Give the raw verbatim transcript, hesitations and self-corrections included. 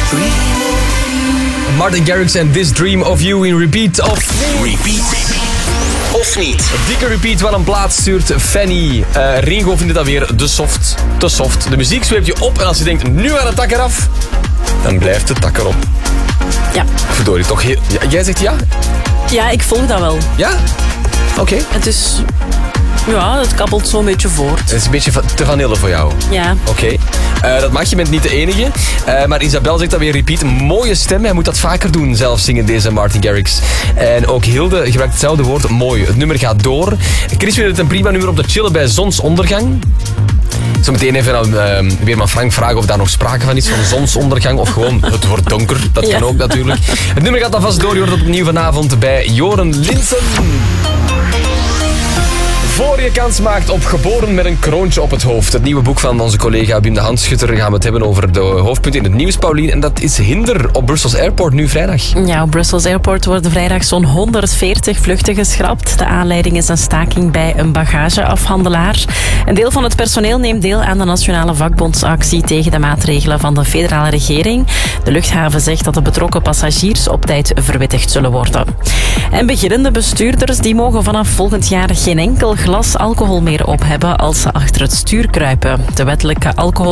Martin Garrix en This Dream of You in repeat of... Repeat of niet. Dikke repeat van een plaat stuurt Fanny. Uh, Ringo vindt dat weer de soft. Te soft. De muziek zweept je op en als je denkt, nu gaat het tak eraf, dan blijft het tak erop. Ja. Verdorie, toch heel... Ja, jij zegt ja? Ja, ik volg dat wel. Ja? Oké. Okay. Het is... Ja, het kabbelt zo'n beetje voort. Het is een beetje te vanille voor jou. Ja. Oké. Okay. Uh, dat mag, je bent niet de enige. Uh, maar Isabel zegt dat weer repeat. Mooie stem, hij moet dat vaker doen, zelf zingen deze Martin Garrix. En ook Hilde gebruikt hetzelfde woord, mooi. Het nummer gaat door. Chris vindt het een prima nummer om te chillen bij zonsondergang. Zometeen even aan uh, Weerman Frank vragen of daar nog sprake van is, van zonsondergang of gewoon het wordt donker. Dat kan ja. ook natuurlijk. Het nummer gaat alvast door, je hoort het opnieuw vanavond bij Joren Linsen. Voor je kans maakt op Geboren met een kroontje op het hoofd. Het nieuwe boek van onze collega Wim de Handschutter. Gaan we het hebben over de hoofdpunten in het nieuws, Paulien. En dat is hinder op Brussels Airport nu vrijdag. Ja, op Brussels Airport worden vrijdag zo'n honderdveertig vluchten geschrapt. De aanleiding is een staking bij een bagageafhandelaar. Een deel van het personeel neemt deel aan de nationale vakbondsactie tegen de maatregelen van de federale regering. De luchthaven zegt dat de betrokken passagiers op tijd verwittigd zullen worden. En beginnende bestuurders die mogen vanaf volgend jaar geen enkel glas alcohol meer op hebben als ze achter het stuur kruipen. De wettelijke alcohol